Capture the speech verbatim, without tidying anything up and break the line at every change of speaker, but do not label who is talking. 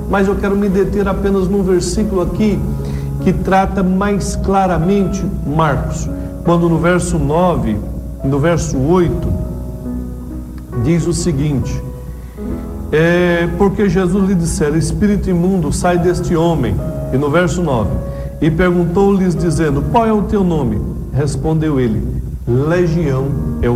mas eu quero me deter apenas num versículo aqui que trata mais claramente Marcos, quando no verso nove, no verso oito, diz o seguinte: é, porque Jesus lhe dissera, espírito imundo, sai deste homem. E no verso nove, e perguntou-lhes dizendo, qual é o teu nome? Respondeu ele, Legião é o